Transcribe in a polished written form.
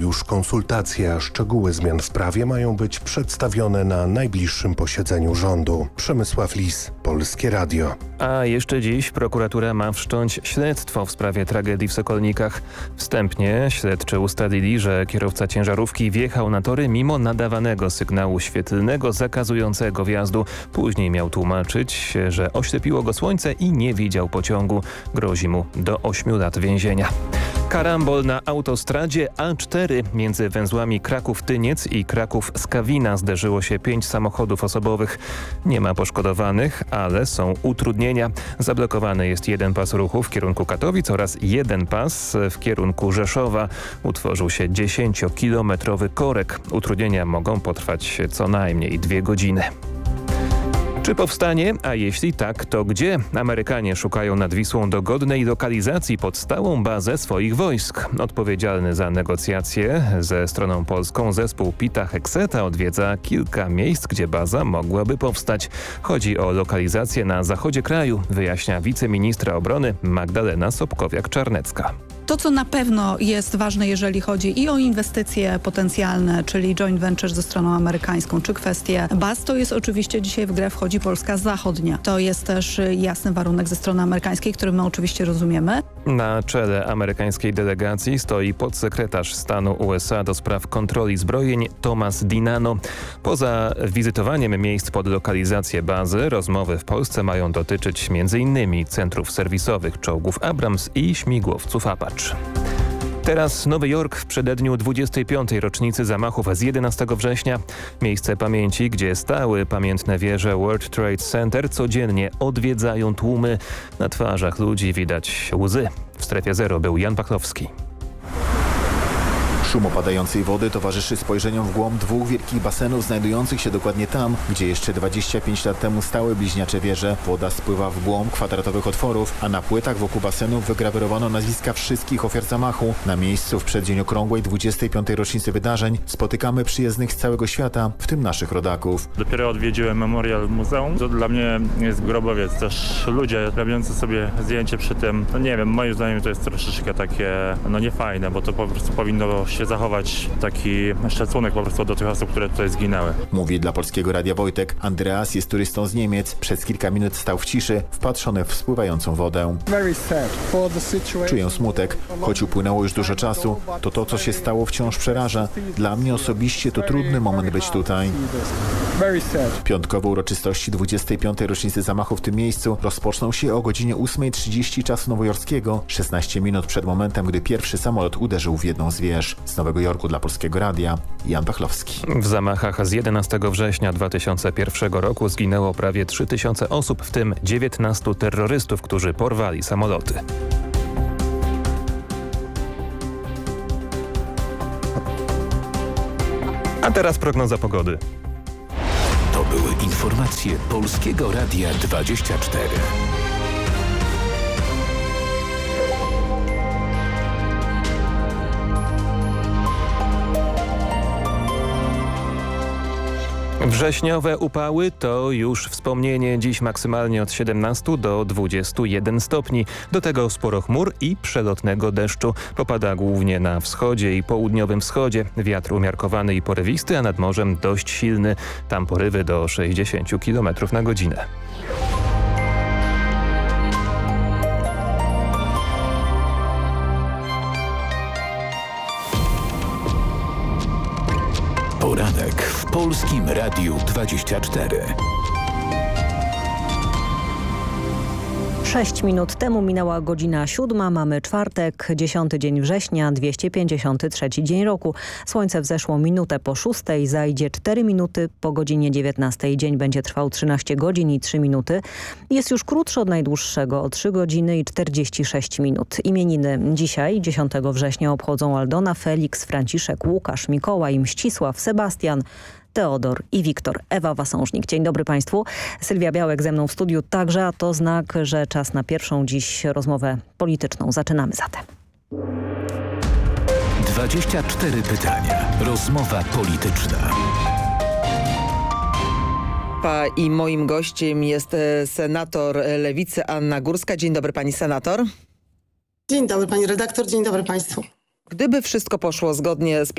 już konsultacje, a szczegóły zmian w prawie mają być przedstawione na najbliższym posiedzeniu rządu. Przemysław Lis, Polskie Radio. A jeszcze dziś prokuratura ma wszcząć śledztwo w sprawie tragedii w Sokolnikach. Wstępnie śledczy ustalili, że kierowca ciężarówki wjechał na tory mimo nadawanego sygnału świetlnego zakazującego wjazdu. Później miał tłumaczyć, że oślepiło go słońce i nie widział pociągu. Grozi mu do 8 lat więzienia. Karambol na autostradzie A4 między węzłami Kraków-Tyniec i Kraków-Skawina zderzyło się 5 samochodów osobowych. Nie ma poszkodowanych, ale są utrudnienia. Zablokowany jest jeden pas ruchu w kierunku Katowic oraz jeden pas w kierunku Rzeszowa. Utworzył się 10-kilometrowy korek. Utrudnienia mogą potrwać co najmniej 2 godziny. Czy powstanie? A jeśli tak, to gdzie? Amerykanie szukają nad Wisłą dogodnej lokalizacji pod stałą bazę swoich wojsk. Odpowiedzialny za negocjacje ze stroną polską zespół Pita Hekseta odwiedza kilka miejsc, gdzie baza mogłaby powstać. Chodzi o lokalizację na zachodzie kraju, wyjaśnia wiceministra obrony Magdalena Sobkowiak-Czarnecka. To, co na pewno jest ważne, jeżeli chodzi i o inwestycje potencjalne, czyli joint venture ze stroną amerykańską, czy kwestie baz, to jest oczywiście dzisiaj w grę wchodzi Polska zachodnia. To jest też jasny warunek ze strony amerykańskiej, który my oczywiście rozumiemy. Na czele amerykańskiej delegacji stoi podsekretarz stanu USA do spraw kontroli zbrojeń Thomas Dinano. Poza wizytowaniem miejsc pod lokalizację bazy, rozmowy w Polsce mają dotyczyć m.in. centrów serwisowych czołgów Abrams i śmigłowców Apache. Teraz Nowy Jork w przededniu 25. rocznicy zamachów z 11 września. Miejsce pamięci, gdzie stały pamiętne wieże World Trade Center, codziennie odwiedzają tłumy. Na twarzach ludzi widać łzy. W strefie zero był Jan Pachlowski. Szum opadającej wody towarzyszy spojrzeniom w głąb 2 wielkich basenów znajdujących się dokładnie tam, gdzie jeszcze 25 lat temu stały bliźniacze wieże. Woda spływa w głąb kwadratowych otworów, a na płytach wokół basenów wygrawirowano nazwiska wszystkich ofiar zamachu. Na miejscu w przeddzień okrągłej 25. rocznicy wydarzeń spotykamy przyjezdnych z całego świata, w tym naszych rodaków. Dopiero odwiedziłem memorial muzeum. To dla mnie jest grobowiec. Też ludzie robiący sobie zdjęcie przy tym, no nie wiem, moim zdaniem to jest troszeczkę takie, no niefajne, bo to po prostu powinno się zachować taki szacunek po prostu do tych osób, które tutaj zginęły. Mówi dla Polskiego Radia Wojtek. Andreas jest turystą z Niemiec. Przez kilka minut stał w ciszy, wpatrzony w spływającą wodę. Czuję smutek. Choć upłynęło już dużo czasu, to co się stało wciąż przeraża. Dla mnie osobiście to trudny moment być tutaj. Piątkowe uroczystości 25. rocznicy zamachu w tym miejscu rozpoczną się o godzinie 8:30 czasu nowojorskiego, 16 minut przed momentem, gdy pierwszy samolot uderzył w jedną z wież. Z Nowego Jorku dla Polskiego Radia, Jan Pachlowski. W zamachach z 11 września 2001 roku zginęło prawie 3000 osób, w tym 19 terrorystów, którzy porwali samoloty. A teraz prognoza pogody. To były informacje Polskiego Radia 24. Wrześniowe upały to już wspomnienie. Dziś maksymalnie od 17 do 21 stopni. Do tego sporo chmur i przelotnego deszczu. Popada głównie na wschodzie i południowym wschodzie. Wiatr umiarkowany i porywisty, a nad morzem dość silny. Tam porywy do 60 km na godzinę. Poranek w Polskim Radiu 24. 6 minut temu minęła godzina 7. Mamy czwartek, 10 dzień września, 253 dzień roku. Słońce wzeszło minutę po 6, zajdzie 4 minuty po godzinie 19. Dzień będzie trwał 13 godzin i 3 minuty. Jest już krótszy od najdłuższego, o 3 godziny i 46 minut. Imieniny dzisiaj, 10 września, obchodzą Aldona, Felix, Franciszek, Łukasz, Mikołaj, Mścisław, Sebastian, Teodor i Wiktor. Ewa Wasążnik. Dzień dobry Państwu. Sylwia Białek ze mną w studiu także, a to znak, że czas na pierwszą dziś rozmowę polityczną. Zaczynamy zatem. 24 pytania. Rozmowa polityczna. I moim gościem jest senator Lewicy Anna Górska. Dzień dobry pani senator. Dzień dobry pani redaktor, dzień dobry Państwu. Gdyby wszystko poszło zgodnie z